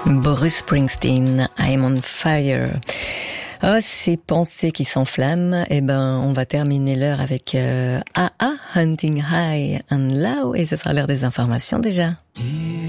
Bruce Springsteen, I'm on fire. Oh, ces pensées qui s'enflamment, on va terminer l'heure avec AA, Hunting High and Low, et ce sera l'heure des informations déjà.